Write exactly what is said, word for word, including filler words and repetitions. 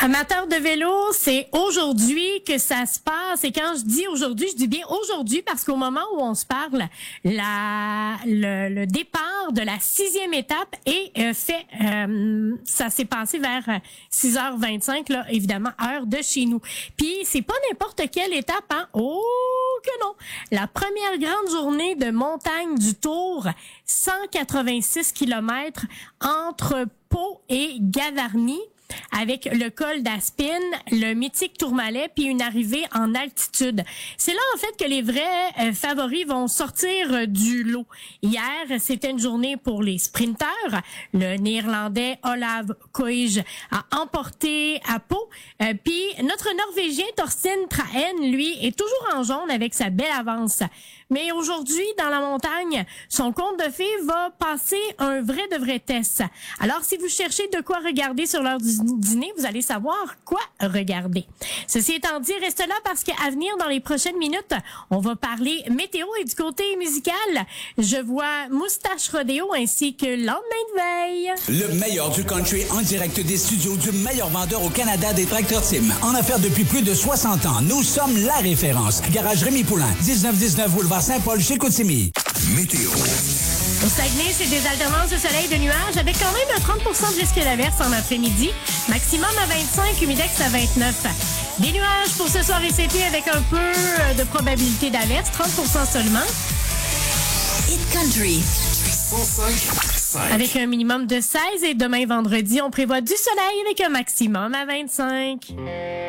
Amateurs de vélo, c'est aujourd'hui que ça se passe. Et quand je dis aujourd'hui, je dis bien aujourd'hui parce qu'au moment où on se parle, la le, le départ de la sixième étape est euh, fait. Euh, ça s'est passé vers six heures vingt-cinq, là, évidemment, heure de chez nous. Puis c'est pas n'importe quelle étape, hein. Oh que non! La première grande journée de montagne du Tour, cent quatre-vingt-six kilomètres entre Pau et Gavarnie, avec le col d'Aspin, le mythique Tourmalet, puis une arrivée en altitude. C'est là, en fait, que les vrais euh, favoris vont sortir euh, du lot. Hier, c'était une journée pour les sprinteurs. Le Néerlandais Olav Koij a emporté à Pau. Euh, puis notre Norvégien Torstein Trahen, lui, est toujours en jaune avec sa belle avance. Mais aujourd'hui, dans la montagne, son conte de fées va passer un vrai de vrai test. Alors, si vous cherchez de quoi regarder sur l'heure du dîner, vous allez savoir quoi regarder. Ceci étant dit, reste là parce qu'à venir, dans les prochaines minutes, on va parler météo et du côté musical. Je vois Moustache Rodéo ainsi que Lendemain de veille. Le meilleur du country en direct des studios du meilleur vendeur au Canada des tracteurs Tim. En affaires depuis plus de soixante ans, nous sommes la référence. Garage Rémi Poulain, dix-neuf dix-neuf Boulevard Saint-Paul chez Koutimi. Météo. Au Saguenay, c'est des alternances de soleil et de nuages avec quand même un trente pour cent de risque d'averse en après-midi. Maximum à vingt-cinq, humidex à vingt-neuf. Des nuages pour ce soir et cet été avec un peu de probabilité d'averse, trente pour cent seulement. Hit Country. Avec un minimum de seize et demain vendredi, on prévoit du soleil avec un maximum à vingt-cinq.